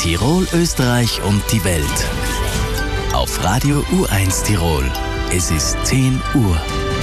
Tirol, Österreich und die Welt. Auf Radio U1 Tirol. Es ist 10 Uhr.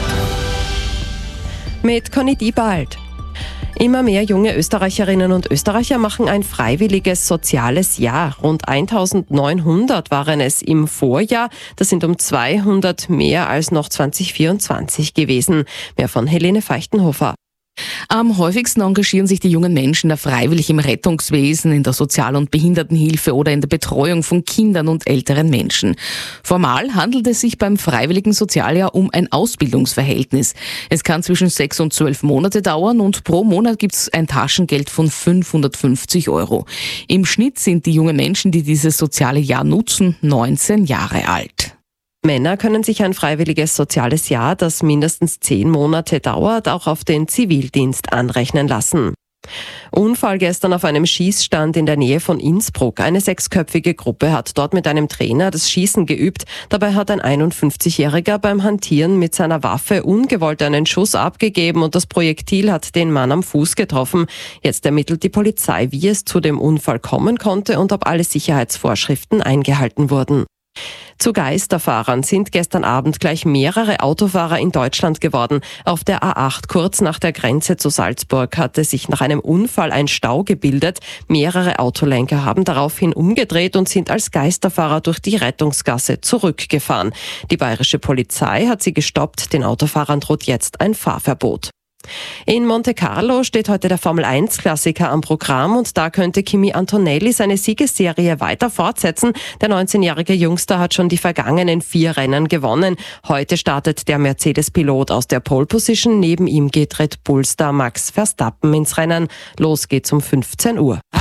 Mit Conny Diebald. Immer mehr junge Österreicherinnen und Österreicher machen ein freiwilliges soziales Jahr. Rund 1900 waren es im Vorjahr. Das sind um 200 mehr als noch 2024 gewesen. Mehr von Helene Feichtenhofer. Am häufigsten engagieren sich die jungen Menschen da freiwillig im Rettungswesen, in der Sozial- und Behindertenhilfe oder in der Betreuung von Kindern und älteren Menschen. Formal handelt es sich beim freiwilligen Sozialjahr um ein Ausbildungsverhältnis. Es kann zwischen 6 und 12 Monate dauern und pro Monat gibt es ein Taschengeld von 550 €. Im Schnitt sind die jungen Menschen, die dieses soziale Jahr nutzen, 19 Jahre alt. Männer können sich ein freiwilliges soziales Jahr, das mindestens 10 Monate dauert, auch auf den Zivildienst anrechnen lassen. Unfall gestern auf einem Schießstand in der Nähe von Innsbruck. Eine 6-köpfige Gruppe hat dort mit einem Trainer das Schießen geübt. Dabei hat ein 51-Jähriger beim Hantieren mit seiner Waffe ungewollt einen Schuss abgegeben und das Projektil hat den Mann am Fuß getroffen. Jetzt ermittelt die Polizei, wie es zu dem Unfall kommen konnte und ob alle Sicherheitsvorschriften eingehalten wurden. Zu Geisterfahrern sind gestern Abend gleich mehrere Autofahrer in Deutschland geworden. Auf der A8 kurz nach der Grenze zu Salzburg hatte sich nach einem Unfall ein Stau gebildet. Mehrere Autolenker haben daraufhin umgedreht und sind als Geisterfahrer durch die Rettungsgasse zurückgefahren. Die bayerische Polizei hat sie gestoppt. Den Autofahrern droht jetzt ein Fahrverbot. In Monte Carlo steht heute der Formel-1-Klassiker am Programm und da könnte Kimi Antonelli seine Siegesserie weiter fortsetzen. Der 19-jährige Jungster hat schon die vergangenen 4 Rennen gewonnen. Heute startet der Mercedes-Pilot aus der Pole-Position. Neben ihm geht Red Bull-Star Max Verstappen ins Rennen. Los geht's um 15 Uhr.